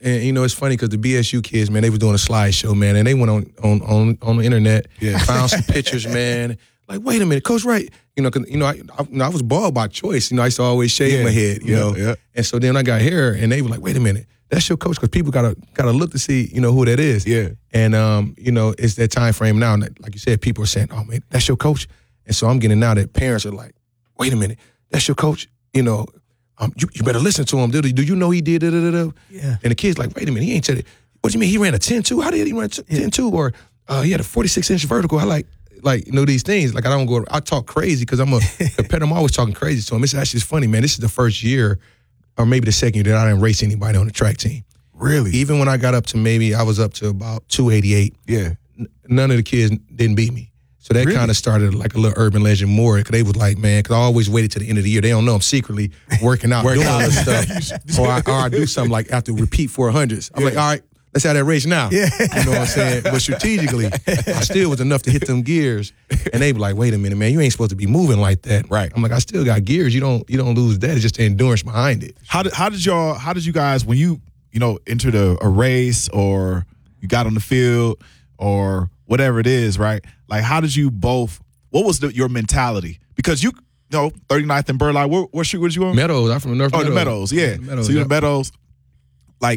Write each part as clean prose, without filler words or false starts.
And, you know, it's funny because the BSU kids, man, they was doing a slideshow, man, and they went on the internet, found some pictures, man. Like, wait a minute, Coach Wright. You know, 'cause, you know, I was bald by choice. You know, I used to always shave my head, you know. Yeah. And so then I got hair, and they were like, wait a minute, that's your coach? Because people gotta look to see, you know, who that is. Yeah. And, you know, it's that time frame now. And like you said, people are saying, oh, man, that's your coach? And so I'm getting now that parents are like, wait a minute, that's your coach? You know, you better listen to him. Do you know he did da-da-da-da? Yeah. And the kid's like, wait a minute, he ain't said it. What do you mean he ran a 10-2? How did he run a 10-2? Or he had a 46-inch vertical. I like, you know, these things. Like, I talk crazy because I'm a competitor. I'm always talking crazy to him. It's actually funny, man. This is the first year, or maybe the second year, that I didn't race anybody on the track team. Really? Even when I got up to I was up to about 288. Yeah. None of the kids didn't beat me. So that kind of started like a little urban legend more, because they was like, man, because I always waited to the end of the year. They don't know I'm secretly working out, doing all this stuff. or I do something like after repeat 400s. I'm like, all right, let's have that race now. Yeah. You know what I'm saying? But strategically, I still was enough to hit them gears. And they were like, wait a minute, man, you ain't supposed to be moving like that. Right. I'm like, I still got gears. You don't lose that. It's just the endurance behind it. How did you guys, when you know, entered a race, or you got on the field, or whatever it is, right? Like, how did you both, what was your mentality? Because you know, 39th and Burleigh, what street was you on? Meadows. I'm from North Meadows. Oh, the Meadows, yeah. Meadows, so you're in Meadows. Like,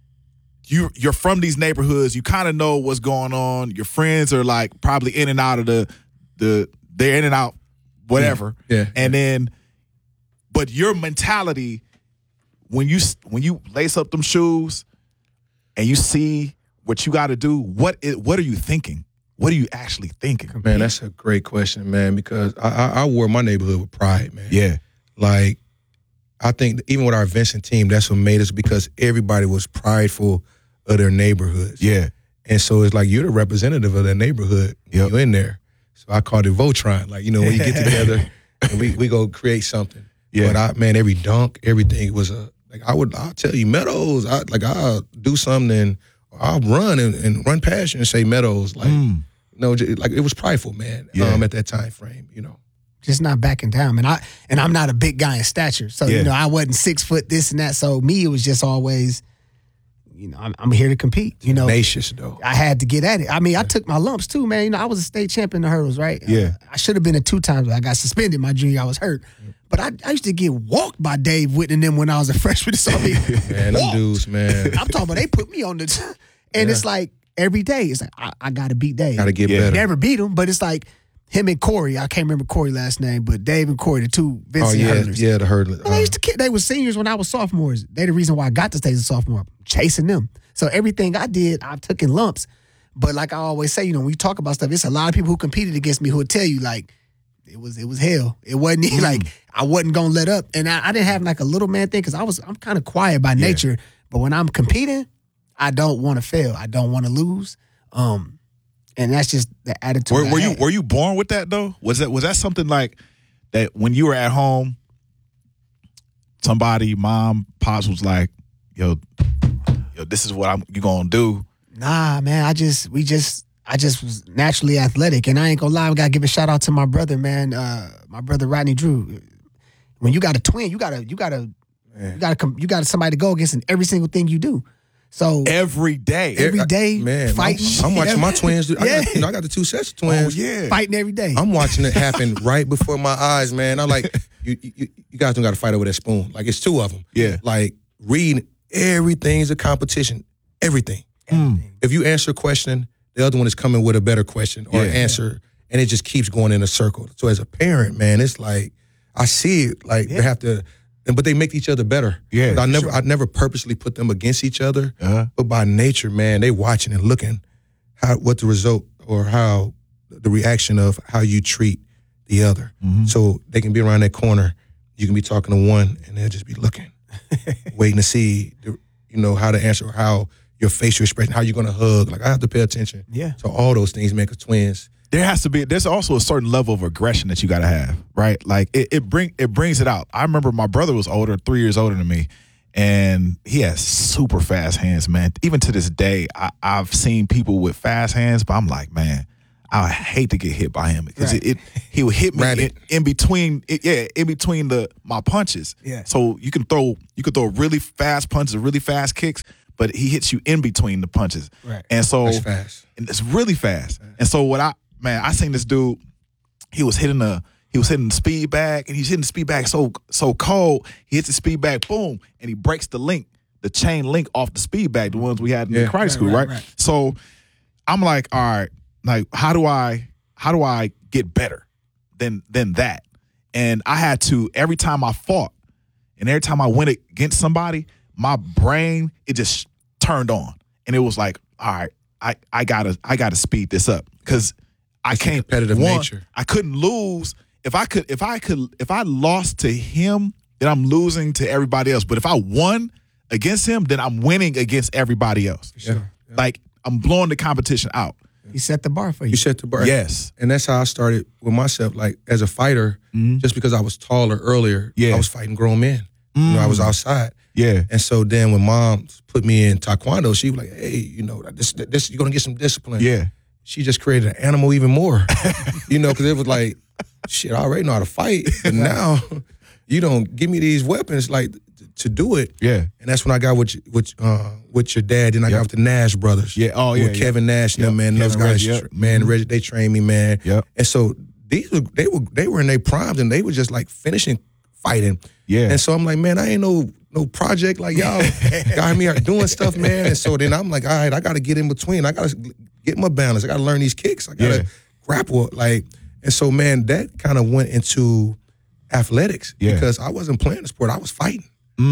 you're from these neighborhoods. You kind of know what's going on. Your friends are like probably in and out of they're in and out, whatever. Yeah. And then, but your mentality, when you lace up them shoes and you see what you got to do, what are you thinking? What are you actually thinking? Man, that's a great question, man, because I wore my neighborhood with pride, man. Yeah. Like, I think even with our Vincent team, that's what made us, because everybody was prideful of their neighborhoods. Yeah. And so it's like, you're the representative of that neighborhood when you're in there. So I called it Voltron. Like, you know, when you get together and we go create something. Yeah. But every dunk, everything was I'll tell you, Meadows, I'll do something and I'll run and run past you and say Meadows. Like, you know, like, it was prideful, man, at that time frame, you know. Just not backing down. And I'm not a big guy in stature. So, you know, I wasn't 6 foot this and that. So me, it was just always, you know, I'm here to compete. You know, tenacious though. I had to get at it. I mean, I took my lumps too, man. You know, I was a state champion in the hurdles, right? Yeah. I should have been it 2 times, but I got suspended my junior year. I was hurt. But I used to get walked by Dave Whitten and them when I was a freshman. So man, them dudes, man. I'm talking about, they put me on the and it's like every day. It's like, I got to beat Dave. Got to get better. Never beat him, but it's like him and Corey. I can't remember Corey's last name, but Dave and Corey, the two Vincent hurdlers. Yeah, the hurdlers. They were seniors when I was sophomores. They the reason why I got to stay as a sophomore. Chasing them. So everything I did, I took in lumps. But like I always say, you know, when you talk about stuff, it's a lot of people who competed against me who would tell you, like, it was hell. It wasn't like I wasn't gonna let up. And I didn't have like a little man thing, because I'm kind of quiet by nature. But when I'm competing, I don't want to fail. I don't want to lose. And that's just the attitude. Were you born with that though? Was that something like that when you were at home? Somebody, mom, pops was like, yo, this is what you gonna do. Nah, man. I just was naturally athletic, and I ain't gonna lie. I gotta give a shout out to my brother, man. My brother Rodney Drew. When you got a twin, you got somebody to go against in every single thing you do. So every day, man, fighting. I'm watching my twins do. I got the 2 sets of twins. Oh yeah, fighting every day. I'm watching it happen right before my eyes, man. I'm like, you guys don't got to fight over that spoon. Like, it's 2 of them. Yeah, like, reading everything's a competition. Everything. If you answer a question, the other one is coming with a better question or answer, and it just keeps going in a circle. So as a parent, man, it's like, I see it. Like, they have to. But they make each other better. Yeah, I never purposely put them against each other. But by nature, man, they watching and looking what the result or how the reaction of how you treat the other. So they can be around that corner. You can be talking to one, and they'll just be looking, waiting to see, how to answer, how your facial expression, how you're going to hug. Like, I have to pay attention. Yeah. So all those things make us twins. There's also a certain level of aggression that you got to have, right? Like, it brings it out. I remember my brother was 3 years older than me, and he has super fast hands, man. Even to this day, I've seen people with fast hands, but I'm like, man, I hate to get hit by him, because he would hit me in between my punches. Yeah. So you can throw really fast punches, really fast kicks, but he hits you in between the punches. Right. And so That's fast. and it's really fast. And so I seen this dude, he was hitting the speed bag, and he's hitting the speed bag so cold, he hits the speed bag, boom, and he breaks the chain link off the speed bag, the ones we had in the karate school, right? So I'm like, all right, like how do I get better than that? And I had to, every time I fought and every time I went against somebody, my brain, it just turned on. And it was like, all right, I gotta speed this up. Because I can't, competitive nature. I couldn't lose. If I lost to him, then I'm losing to everybody else. But if I won against him, then I'm winning against everybody else. Sure. Yeah. Like, I'm blowing the competition out. He set the bar for you. You set the bar. Yes. And that's how I started with myself. Like, as a fighter, just because I was taller earlier, I was fighting grown men. You know, I was outside. Yeah. And so then when Mom put me in Taekwondo, she was like, hey, you know, this you're going to get some discipline. Yeah. She just created an animal even more. You know, because it was like, shit, I already know how to fight. But now you don't give me these weapons, like, to do it. Yeah. And that's when I got with your dad. Then I got with the Nash brothers. Yeah. Oh, yeah. With Kevin Nash and them, man. Kevin Those guys, Reggie, man, Reggie, they trained me, man. Yep. And so they were in their primes, and they were just like finishing fighting. Yeah. And so I'm like, man, I ain't no project like y'all got me out doing stuff, man. And so then I'm like, all right, I got to get in between. I got to get my balance. I got to learn these kicks. I got to grapple. Like, and so, man, that kind of went into athletics because I wasn't playing the sport. I was fighting.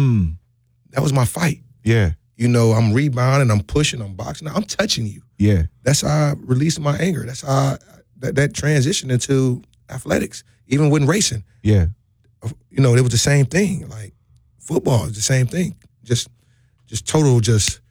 That was my fight. Yeah. You know, I'm rebounding, I'm pushing, I'm boxing. I'm touching you. Yeah. That's how I released my anger. That's how that transitioned into athletics, even when racing. Yeah. You know, it was the same thing. Like, football is the same thing. Just total,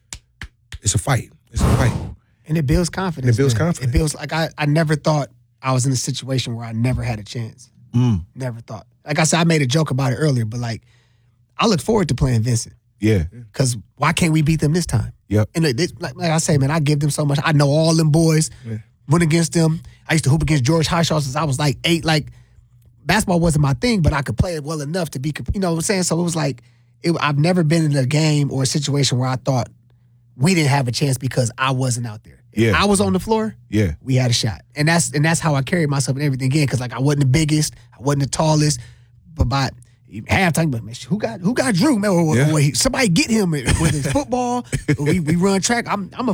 it's a fight. It's a fight. And it builds confidence. It builds confidence. It builds, like, I never thought I was in a situation where I never had a chance. Never thought. Like I said, I made a joke about it earlier, but, like, I look forward to playing Vincent. Yeah. Because why can't we beat them this time? Yep. And like I say, man, I give them so much. I know all them boys. Went against them. I used to hoop against George Highshaw since I was like 8. Like, basketball wasn't my thing, but I could play it well enough to be, you know what I'm saying? So it was like, I've never been in a game or a situation where I thought we didn't have a chance because I wasn't out there. If I was on the floor, we had a shot. And that's how I carried myself and everything again, because, like, I wasn't the biggest, I wasn't the tallest, but by halftime, but man, who got Drew, man? Or somebody get him with his football. we run track. I'm a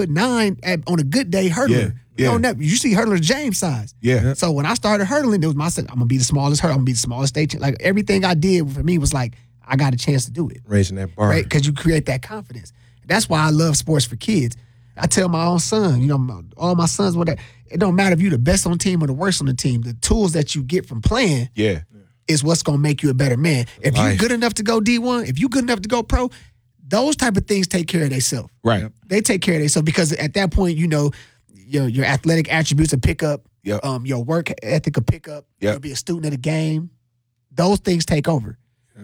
5'9" on a good day hurdler. You see hurdler James size. Yeah. So when I started hurdling, it was my, I'm gonna be the smallest hurdler. I'm gonna be the smallest state. Like, everything I did for me was like, I got a chance to do it. Raising that bar. Right? Because you create that confidence. That's why I love sports for kids. I tell my own son, you know, all my sons, whatever, it don't matter if you're the best on the team or the worst on the team. The tools that you get from playing is what's going to make you a better man. If you're good enough to go D1, if you're good enough to go pro, those type of things take care of themselves. Right. They take care of themselves because at that point, you know, your athletic attributes will pick up. Your work ethic will pick up. You'll be a student of the game. Those things take over.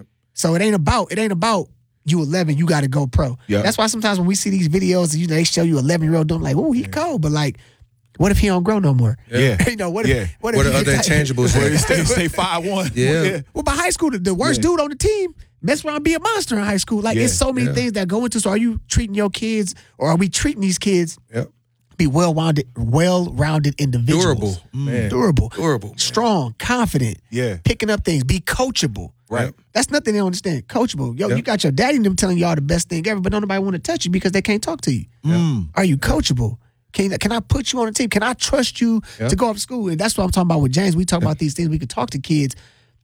So it ain't about you 11, you got to go pro. That's why sometimes when we see these videos, you know, they show you 11-year-old doing, like, oh, he cold, but, like, what if he don't grow no more? Yeah. You know, what if What are other intangibles? Where he stay 5'1". Yeah. Well, by high school, the worst dude on the team mess around and be a monster in high school. Like, it's so many things that go into. So are you treating your kids, or are we treating these kids be well-rounded individuals? Durable, man. Durable, strong, confident, picking up things, be coachable. Right. That's nothing they don't understand. Coachable. You got your daddy and them telling y'all the best thing ever, but don't nobody want to touch you because they can't talk to you. Are you coachable? Can I put you on a team? Can I trust you to go up to school? And that's what I'm talking about with James. We talk about these things. We can talk to kids.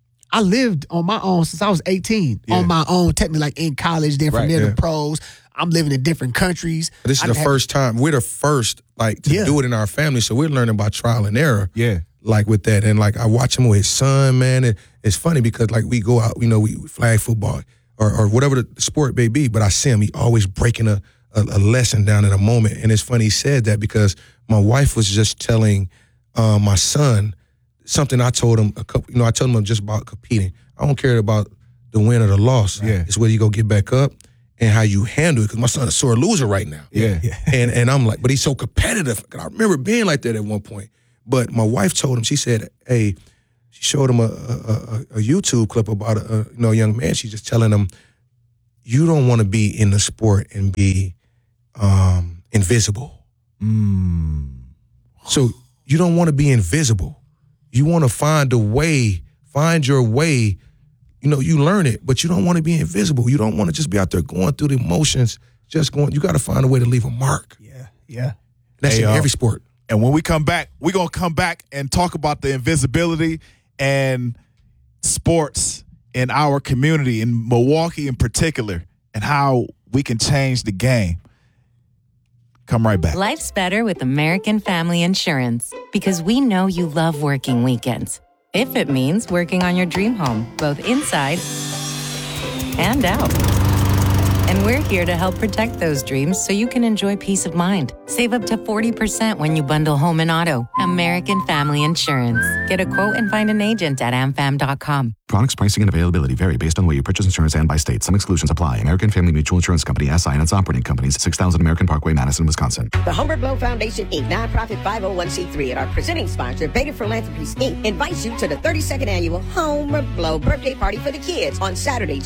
I lived on my own since I was 18. On my own, technically, like, in college, then from there to pros. I'm living in different countries. This is the first time. We're the first, like, to do it in our family, so we're learning by trial and error. Yeah. Like, with that. And, like, I watch him with his son, man. It's funny because, like, we go out, you know, we flag football or whatever the sport may be, but I see him, he always breaking a lesson down in a moment. And it's funny he said that because my wife was just telling my son something I told him I told him just about competing. I don't care about the win or the loss. It's whether you go get back up and how you handle it, because my son's a sore loser right now. And I'm like, but he's so competitive. I remember being like that at one point. But my wife told him, she said, hey, she showed him a YouTube clip about a young man. She's just telling him, you don't want to be in the sport and be invisible. So you don't want to be invisible. You want to find your way. You know, you learn it, but you don't want to be invisible. You don't want to just be out there going through the emotions, you got to find a way to leave a mark. Yeah. That's in every sport. And when we come back, we're going to come back and talk about the invisibility and sports in our community, in Milwaukee in particular, and how we can change the game. Come right back. Life's better with American Family Insurance because we know you love working weekends. If it means working on your dream home, both inside and out. And we're here to help protect those dreams so you can enjoy peace of mind. Save up to 40% when you bundle home and auto. American Family Insurance. Get a quote and find an agent at amfam.com. Products, pricing, and availability vary based on the way you purchase insurance and by state. Some exclusions apply. American Family Mutual Insurance Company, SI, and its operating companies, 6000 American Parkway, Madison, Wisconsin. The Humbert Blow Foundation, Inc., nonprofit 501c3, and our presenting sponsor, Beta Philanthropies, Inc., invites you to the 32nd annual Homer Blow birthday party for the kids on Saturday,